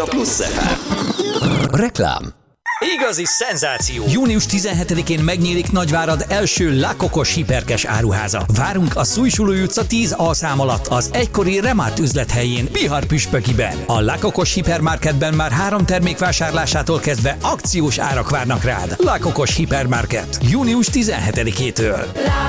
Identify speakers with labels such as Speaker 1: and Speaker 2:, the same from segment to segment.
Speaker 1: a Plusz FM. Reklám.
Speaker 2: Igazi szenzáció!
Speaker 3: Június 17-én megnyílik Nagyvárad első Lakokos hiperkes áruháza. Várunk a Szújsulói utca 10A szám alatt az egykori Remárt üzlethelyén, Bihar püspökiben. A Lakokos hipermarketben már 3 termék vásárlásától kezdve akciós árak várnak rád. Lakokos hipermarket. Június 17-től.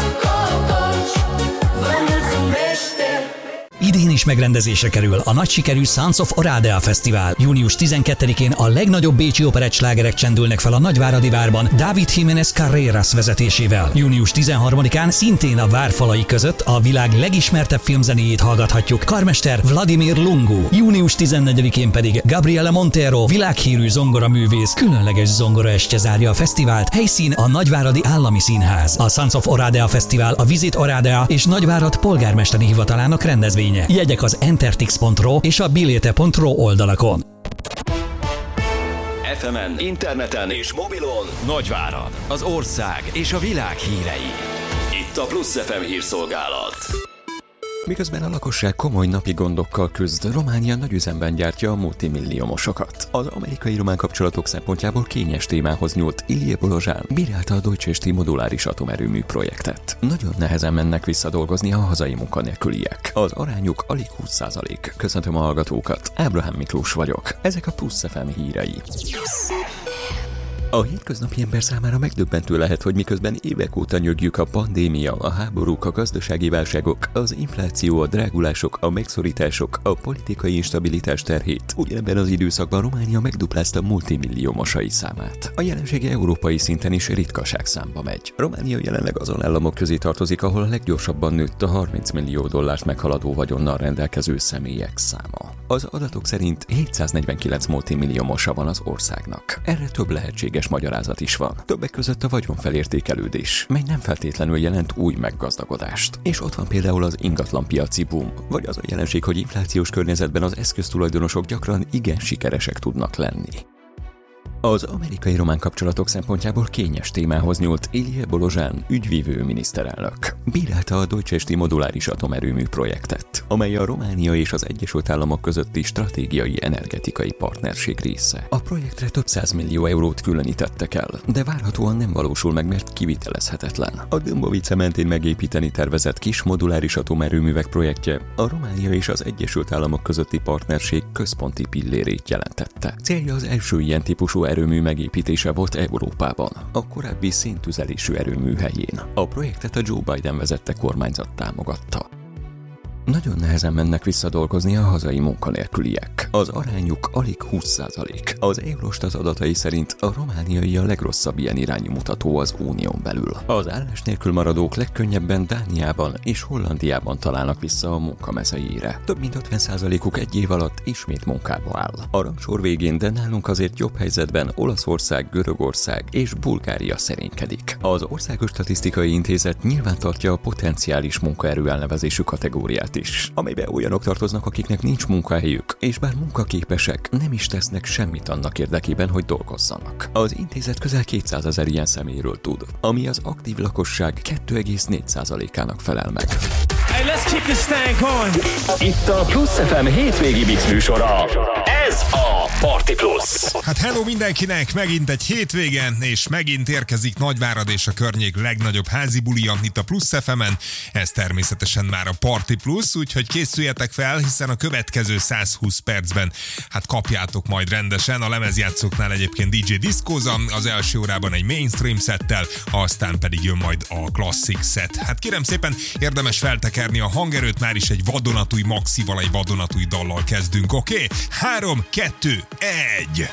Speaker 3: Idén is megrendezésre kerül a nagy sikerű Sons of Oradea Fesztivál. Június 12-én a legnagyobb bécsi operett slágerek csendülnek fel a Nagyváradi Várban David Jiménez Carreras vezetésével. Június 13-án szintén a várfalai között a világ legismertebb filmzenéjét hallgathatjuk. Karmester Vladimir Lungu. Június 14-én pedig Gabriela Montero, világhírű zongoraművész, különleges zongoraestje zárja a fesztivált. Helyszín a Nagyváradi Állami Színház. A Sons of Oradea Fesztivál a Visit Oradea és Nagyvárad polgármesteri hivatalának rendezvénye. Jegyek az entertix.ro és a bilete.ro oldalakon.
Speaker 1: FM-en, interneten és mobilon Nagyvárad, az ország és a világ hírei. Itt a Plusz FM hírszolgálat.
Speaker 4: Miközben a lakosság komoly napi gondokkal küzd, Románia nagyüzemben gyártja a multimilliómosokat. Az amerikai-román kapcsolatok szempontjából kényes témához nyúlt Ilije Bolozsán, bírálta a Deutsche Steel moduláris atomerőmű projektet. Nagyon nehezen mennek visszadolgozni a hazai munkanélküliek. Az arányuk alig 20%. Köszöntöm a hallgatókat, Ábrahám Miklós vagyok. Ezek a Plusz FM hírei. A hétköznapi ember számára megdöbbentő lehet, hogy miközben évek óta nyögjük a pandémia, a háborúk, a gazdasági válságok, az infláció, a drágulások, a megszorítások, a politikai instabilitás terhét, ugyanebben az időszakban Románia megduplázta multimilliómosai számát. A jelensége európai szinten is ritkaság számba megy. Románia jelenleg azon államok közé tartozik, ahol a leggyorsabban nőtt a $30 millió meghaladó vagyonnal rendelkező személyek száma. Az adatok szerint 749 multimilliómosa van az országnak. Erre több lehetséges magyarázat is van. Többek között a vagyonfelértékelődés, mely nem feltétlenül jelent új meggazdagodást. És ott van például az ingatlanpiaci boom, vagy az a jelenség, hogy inflációs környezetben az eszköztulajdonosok gyakran igen sikeresek tudnak lenni. Az amerikai-román kapcsolatok szempontjából kényes témához nyúlt Ilije Bolozsán, ügyvívő miniszterelnök. Bírálta a Deutsche Steel moduláris atomerőmű projektet, amely a Románia és az Egyesült Államok közötti stratégiai energetikai partnerség része. A projektre több 100 millió eurót különítettek el, de várhatóan nem valósul meg, mert kivitelezhetetlen. A Dömbovice mentén megépíteni tervezett kis moduláris atomerőművek projektje a Románia és az Egyesült Államok közötti partnerség központi pillérét jelentette. Célja az első ilyen típusú erőmű megépítése volt Európában, a korábbi széntüzelésű erőmű helyén. A projektet a Joe Biden vezette kormányzat támogatta. Nagyon nehezen mennek visszadolgozni a hazai munkanélküliek. Az arányuk alig 20%. Az Eurostat adatai szerint a romániai a legrosszabb ilyen irányú mutató az unión belül. Az állás nélkül maradók legkönnyebben Dániában és Hollandiában találnak vissza a munkamezejére. Több mint 50%-uk egy év alatt ismét munkába áll. A rangsor végén, de nálunk azért jobb helyzetben Olaszország, Görögország és Bulgária szerénykedik. Az Országos Statisztikai Intézet nyilván tartja a potenciális munkaerő elnevezésű kategóriát is, amelybe olyanok tartoznak, akiknek nincs munkahelyük, és bár munkaképesek, nem is tesznek semmit annak érdekében, hogy dolgozzanak. Az intézet közel 200 000 ilyen személyről tud, ami az aktív lakosság 2,4%-ának felel meg.
Speaker 5: Hey, let's keep this thing going.
Speaker 1: Itt a Plusz FM hétvégi mix műsora. Ez a Party Plus.
Speaker 5: Hát hello mindenkinek, megint egy hétvégen, és megint érkezik Nagyvárad és a környék legnagyobb házi bulia itt a Plusz FM-en. Ez természetesen már a Party Plus, úgyhogy készüljetek fel, hiszen a következő 120 percben hát kapjátok majd rendesen. A lemezjátszóknál egyébként DJ Discoza, az első órában egy mainstream szettel, aztán pedig jön majd a classic set. Hát kérem szépen, érdemes feltekerni a hangerőt, már is egy vadonatúj maxival, egy vadonatúj dallal kezdünk, oké? 3, 2, 1...